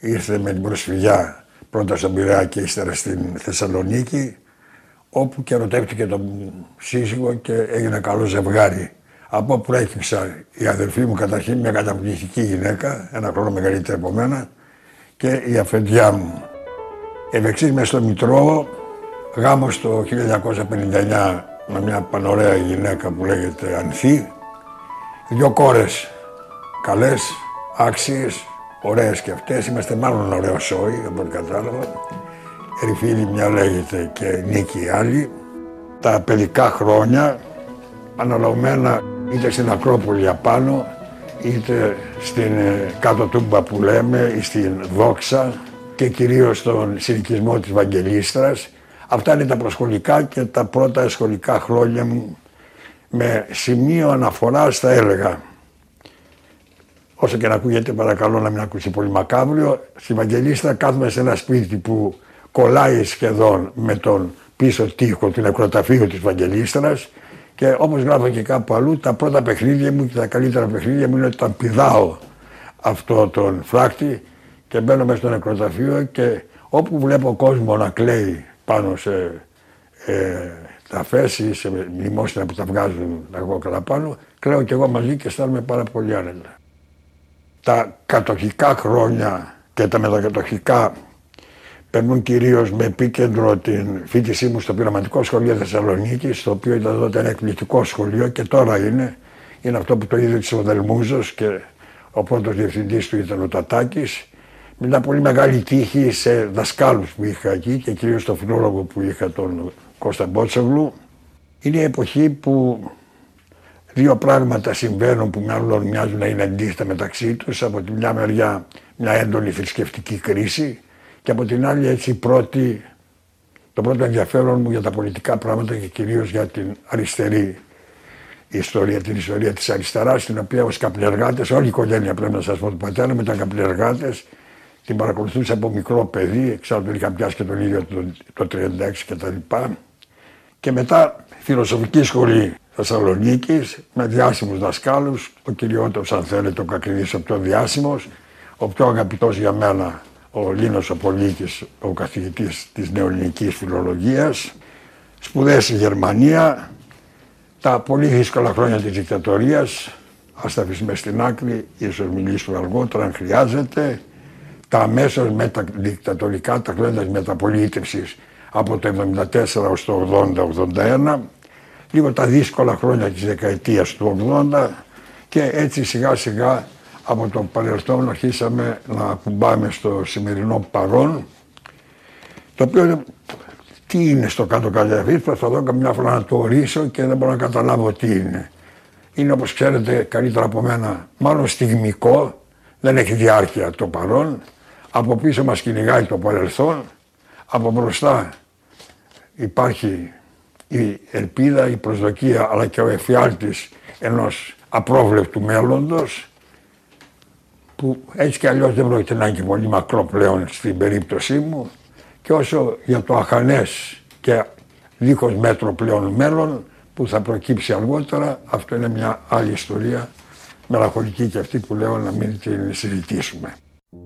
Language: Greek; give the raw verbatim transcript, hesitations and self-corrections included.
ήρθε με την προσφυγιά πρώτα στον Πειραιά και ύστερα στην Θεσσαλονίκη, όπου και ερωτεύτηκε τον σύζυγο και έγινε καλό ζευγάρι. Από όπου προέκυψα η αδερφή μου καταρχήν, μια καταπληκτική γυναίκα, ένα χρόνο μεγαλύτερη από μένα, και η αφεντιά μου. Ευεξής μες στο Μητρό, γάμος το χίλια εννιακόσια πενήντα εννιά με μια πανωραία γυναίκα που λέγεται Ανθή. Δυο κόρες καλές, άξιες, ωραίες και αυτές. Είμαστε μάλλον ωραίο σόι, από ό,τι κατάλαβα. Ερυφίλη μια λέγεται και Νίκη η άλλη. Τα παιδικά χρόνια αναλωμένα είτε στην Ακρόπολη απάνω, είτε στην κάτω Τούμπα που λέμε, ή στην Δόξα και κυρίως στον συνοικισμό της Βαγγελίστρας. Αυτά είναι τα προσχολικά και τα πρώτα σχολικά χρόνια μου, με σημείο αναφοράς θα έλεγα. Όσο και να ακούγεται, παρακαλώ να μην ακούσει πολύ μακάβριο, στη Βαγγελίστρα κάθομαι σε ένα σπίτι που κολλάει σχεδόν με τον πίσω τοίχο του νεκροταφείου της Βαγγελίστρας, και όπως γράφω και κάπου αλλού, τα πρώτα παιχνίδια μου και τα καλύτερα παιχνίδια μου είναι όταν πηδάω αυτό τον φράκτη και μπαίνω μέσα στο νεκροταφείο, και όπου βλέπω κόσμο να κλαίει πάνω σε ε, ταφές ή σε μνημόσυνα που τα βγάζουν τα κόκκαλα πάνω, κλαίω κι εγώ μαζί και αισθάνομαι πάρα πολύ άνετα. Τα κατοχικά χρόνια και τα μετακατοχικά περνούν κυρίως με επίκεντρο την φοιτησή μου στο Πειραματικό Σχολείο Θεσσαλονίκης, το οποίο ήταν τότε ένα εκπληκτικό σχολείο και τώρα είναι. Είναι αυτό που το ίδρυσε ο Δελμούζος και ο πρώτος διευθυντής του ήταν ο Τατάκης. Με μια πολύ μεγάλη τύχη σε δασκάλους που είχα εκεί και κυρίως το φιλόλογο που είχα, τον Κώστα Μπότσογλου. Είναι η εποχή που δύο πράγματα συμβαίνουν που μάλλον μοιάζουν να είναι αντίθετα μεταξύ τους. Από τη μια μεριά μια έντονη θρησκευτική κρίση και από την άλλη έτσι πρώτη, το πρώτο ενδιαφέρον μου για τα πολιτικά πράγματα και κυρίως για την αριστερή ιστορία, την ιστορία της αριστεράς, την οποία ως καπνεργάτες, όλη η οικογένεια πρέπει να σας πω, του πατέρα μου ήταν καπνεργάτες, την παρακολουθούσα από μικρό παιδί, εξάλλου τον είχα πιάσει και τον ίδιο το, το τριάντα έξι κτλ. Και, και μετά φιλοσοφική σχολή Θεσσαλονίκης με διάσημους δασκάλους, ο κυριότερος αν θέλετε ο Κακριδής ο πιο διάσημος, ο πιο αγαπητός για μένα ο Λίνος ο Πολίκης, ο καθηγητής της νεοελληνικής φιλολογίας, σπουδές στη Γερμανία, τα πολύ δύσκολα χρόνια της δικτατορίας, ας τα αφήσουμε στην άκρη, ίσως μιλήσουμε αργότερα αν χρειάζεται, τα αμέσως μεταδικτατορικά, τα χρόνια της μεταπολίτευσης από το εβδομήντα τέσσερα ως το ογδόντα ογδόντα ένα, λίγο τα δύσκολα χρόνια της δεκαετίας του ογδόντα και έτσι σιγά σιγά από το παρελθόν αρχίσαμε να ακουμπάμε στο σημερινό παρόν, το οποίο τι είναι στο κάτω καλιαβής, προσπαθώ καμιά φορά να το ορίσω και δεν μπορώ να καταλάβω τι είναι. Είναι όπως ξέρετε καλύτερα από μένα, μάλλον στιγμικό, δεν έχει διάρκεια το παρόν, από πίσω μας κυνηγάει το παρελθόν, από μπροστά υπάρχει η ελπίδα, η προσδοκία αλλά και ο εφιάλτης ενός απρόβλεπτου μέλλοντος, που έτσι κι αλλιώς δεν πρόκειται να είναι και πολύ μακρό πλέον στην περίπτωσή μου, και όσο για το αχανές και δίχως μέτρο πλέον μέλλον που θα προκύψει αργότερα, αυτό είναι μια άλλη ιστορία, μελαγχολική και αυτή που λέω να μην την συζητήσουμε.